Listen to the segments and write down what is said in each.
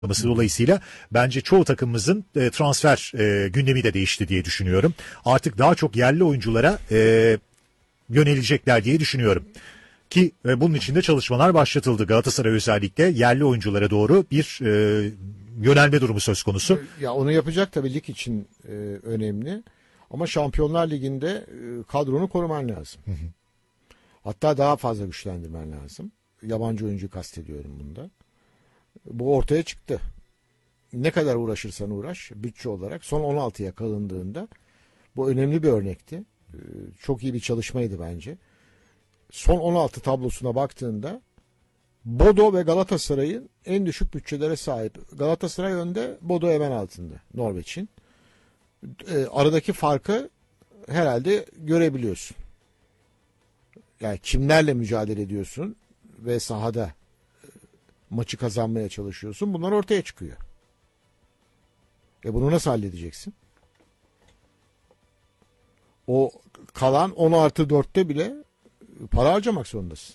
Dolayısıyla bence çoğu takımımızın transfer gündemi de değişti diye düşünüyorum. Artık daha çok yerli oyunculara yönelecekler diye düşünüyorum. Ki bunun için de çalışmalar başlatıldı. Galatasaray özellikle yerli oyunculara doğru bir yönelme durumu söz konusu. Ya onu yapacak tabii, lig için önemli. Ama Şampiyonlar Ligi'nde kadronu koruman lazım. Hı hı. Hatta daha fazla güçlendirmen lazım. Yabancı oyuncu kastediyorum bunda. Bu ortaya çıktı. Ne kadar uğraşırsan uğraş bütçe olarak son 16'ya kalındığında bu önemli bir örnekti. Çok iyi bir çalışmaydı bence. Son 16 tablosuna baktığında Bodo ve Galatasaray'ın en düşük bütçelere sahip. Galatasaray önde, Bodo hemen altında Norveç'in. Aradaki farkı herhalde görebiliyorsun. Yani kimlerle mücadele ediyorsun ve sahada maçı kazanmaya çalışıyorsun. Bunlar ortaya çıkıyor. Bunu nasıl halledeceksin? O kalan 10+4'te bile para harcamak zorundasın.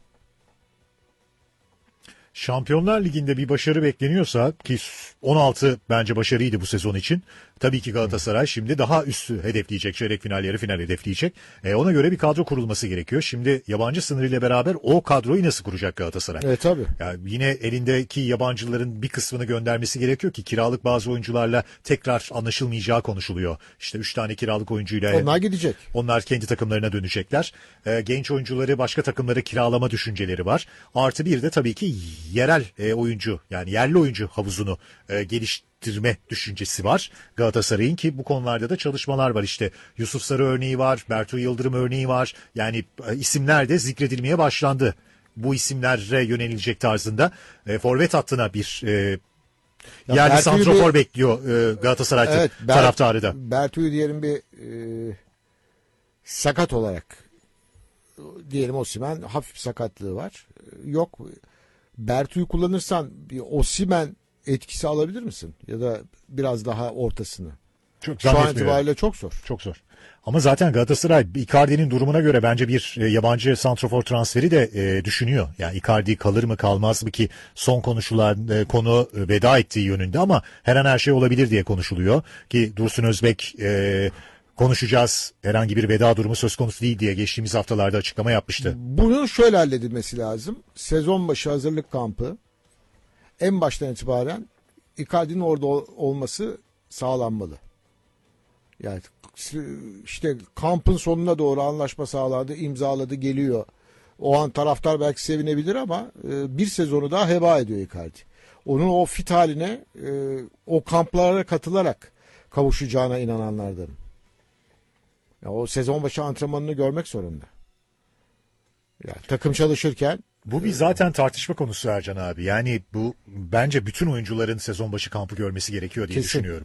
Şampiyonlar Ligi'nde bir başarı bekleniyorsa ki 16 bence başarıydı bu sezon için. Tabii ki Galatasaray şimdi daha üstü hedefleyecek. Çeyrek final, yarı final hedefleyecek. Ona göre bir kadro kurulması gerekiyor. Şimdi yabancı sınırıyla beraber o kadroyu nasıl kuracak Galatasaray? Evet tabii. Yani yine elindeki yabancıların bir kısmını göndermesi gerekiyor ki kiralık bazı oyuncularla tekrar anlaşılmayacağı konuşuluyor. İşte 3 tane kiralık oyuncuyla. Onlar gidecek. Onlar kendi takımlarına dönecekler. Genç oyuncuları başka takımlara kiralama düşünceleri var. Artı bir de tabii ki yerel oyuncu, yani yerli oyuncu havuzunu geliştirme düşüncesi var Galatasaray'ın, ki bu konularda da çalışmalar var. İşte Yusuf Sarı örneği var, Bertu Yıldırım örneği var. Yani isimler de zikredilmeye başlandı. Bu isimlere yönelilecek tarzında forvet hattına bir yerli santrofor bekliyor Galatasaray taraftarı da. Bertu'yu diyelim bir sakat olarak, diyelim Osimhen hafif sakatlığı var. Yok. Bertu'yu kullanırsan bir Osimhen etkisi alabilir misin? Ya da biraz daha ortasını. Şu an itibariyle çok zor. Çok zor. Ama zaten Galatasaray Icardi'nin durumuna göre bence bir yabancı santrofor transferi de düşünüyor. Yani Icardi kalır mı kalmaz mı, ki son konuşulan konu veda ettiği yönünde, ama her an her şey olabilir diye konuşuluyor. Ki Dursun Özbek konuşacağız, herhangi bir veda durumu söz konusu değil diye geçtiğimiz haftalarda açıklama yapmıştı. Bunun şöyle halledilmesi lazım. Sezon başı hazırlık kampı en baştan itibaren Icardi'nin orada olması sağlanmalı. Yani işte kampın sonuna doğru anlaşma sağladı, imzaladı, geliyor. O an taraftar belki sevinebilir ama bir sezonu daha heba ediyor Icardi. Onun o fit haline o kamplara katılarak kavuşacağına inananlardanım. Ya o sezon başı antrenmanını görmek zorunda. Yani takım çalışırken. Bu bir zaten tartışma konusu Ercan abi. Yani bu bence bütün oyuncuların sezon başı kampı görmesi gerekiyor diye düşünüyorum.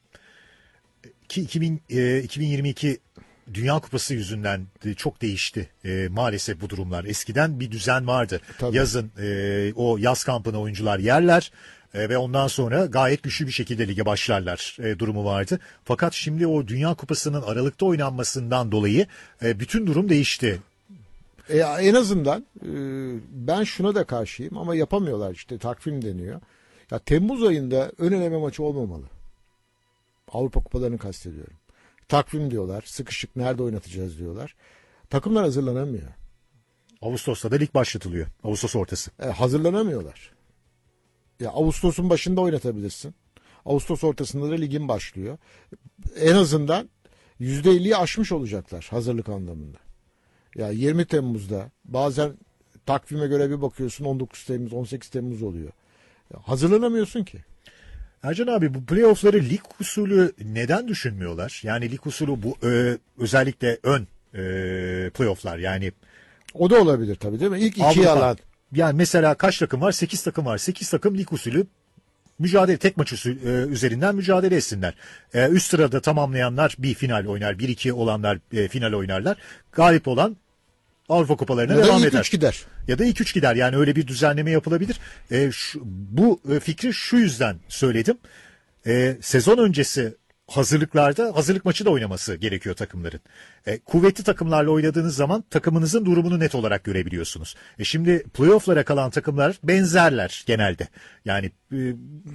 Ki 2022 Dünya Kupası yüzünden çok değişti maalesef bu durumlar. Eskiden bir düzen vardı. Tabii. Yazın o yaz kampına oyuncular yerler ve ondan sonra gayet güçlü bir şekilde lige başlarlar durumu vardı. Fakat şimdi o Dünya Kupası'nın Aralık'ta oynanmasından dolayı bütün durum değişti. En azından ben şuna da karşıyım ama yapamıyorlar, işte takvim deniyor. Ya Temmuz ayında ön eleme maçı olmamalı. Avrupa kupalarını kastediyorum. Takvim diyorlar, sıkışık, nerede oynatacağız diyorlar. Takımlar hazırlanamıyor. Ağustos'ta da lig başlatılıyor. Ağustos ortası. Hazırlanamıyorlar. Ya Ağustos'un başında oynatabilirsin. Ağustos ortasında da ligin başlıyor. En azından %50'yi aşmış olacaklar hazırlık anlamında. Ya 20 Temmuz'da bazen takvime göre bir bakıyorsun 19 Temmuz, 18 Temmuz oluyor. Ya hazırlanamıyorsun ki. Ercan abi, bu playoff'ları lig usulü neden düşünmüyorlar? Yani lig usulü bu özellikle ön playoff'lar, yani. O da olabilir tabii, değil mi? İlk iki alan. Yani mesela kaç takım var? 8 takım var. 8 takım lig usulü mücadele, tek maç üzerinden mücadele etsinler. Üst sırada tamamlayanlar bir final oynar. 1-2 olanlar final oynarlar. Galip olan Avrupa kupalarına devam eder. Ya da ilk 3 gider. Ya da ilk 3 gider. Yani öyle bir düzenleme yapılabilir. Bu fikri şu yüzden söyledim. Sezon öncesi hazırlıklarda hazırlık maçı da oynaması gerekiyor takımların. Kuvvetli takımlarla oynadığınız zaman takımınızın durumunu net olarak görebiliyorsunuz. Şimdi playoff'lara kalan takımlar benzerler genelde. Yani